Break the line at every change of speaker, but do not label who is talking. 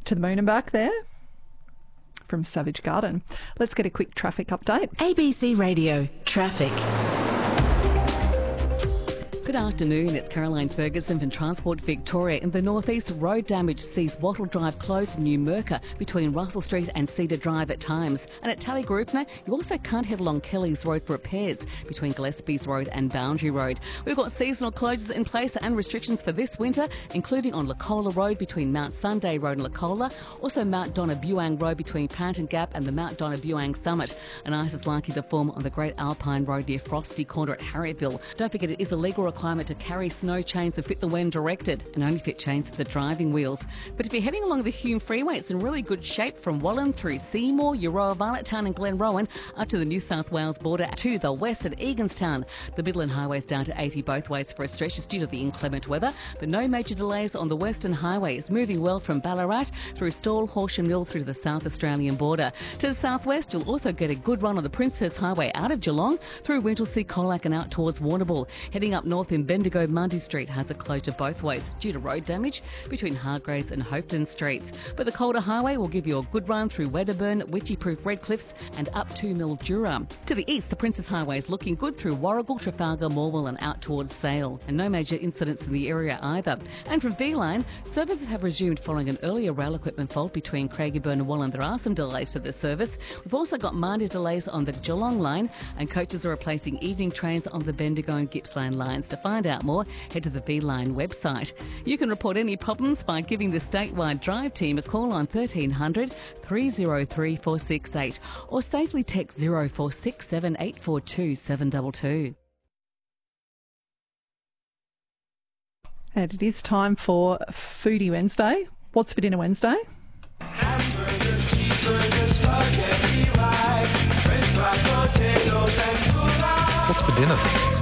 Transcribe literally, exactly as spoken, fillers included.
To the moon and back there from Savage Garden. Let's get a quick traffic update.
A B C Radio Traffic.
Good afternoon, it's Caroline Ferguson from Transport Victoria. In the northeast, road damage sees Wattle Drive closed in New Merca between Russell Street and Cedar Drive at times. And at Tallygroupner, you also can't head along Kelly's Road for repairs between Gillespie's Road and Boundary Road. We've got seasonal closures in place and restrictions for this winter, including on Lacola Road between Mount Sunday Road and Lacola, also Mount Donna-Buang Road between Panton Gap and the Mount Donna-Buang Summit. And ice is likely to form on the Great Alpine Road near Frosty Corner at Harriettville. Don't forget, it is a legal requirement to carry snow chains that fit the when directed and only fit chains to the driving wheels. But if you're heading along the Hume Freeway, it's in really good shape from Wallan through Seymour, Euroa, Varlettown and Glenrowan up to the New South Wales border to the west at Eganstown. The Midland Highway's down to eighty both ways for a stretch just due to the inclement weather, but no major delays on the Western Highway. It's moving well from Ballarat through Stawell, Horsham Mill through to the South Australian border. To the southwest, you'll also get a good run on the Princess Highway out of Geelong through Wintlesea, Colac and out towards Warrnambool. Heading up north in Bendigo, Mundy Street has a closure both ways due to road damage between Hargraves and Hopeton Streets. But the Calder Highway will give you a good run through Wedderburn, Witchy-Proof Redcliffs and up to Mildura. To the east, the Princess Highway is looking good through Warragul, Trafalgar, Morwell and out towards Sale. And no major incidents in the area either. And from V-Line, services have resumed following an earlier rail equipment fault between Craigieburn and Wallan. There are some delays to the service. We've also got minor delays on the Geelong line and coaches are replacing evening trains on the Bendigo and Gippsland lines. To find out more, head to the V-Line website. You can report any problems by giving the statewide drive team a call on thirteen hundred, three oh three, four six eight or safely text zero four six seven, eight four two, seven two two.
And it is time for Foodie Wednesday. What's for dinner Wednesday?
Hamburgers, cheeseburgers, spaghetti, rice, french fries, potatoes and fries.
What's for dinner?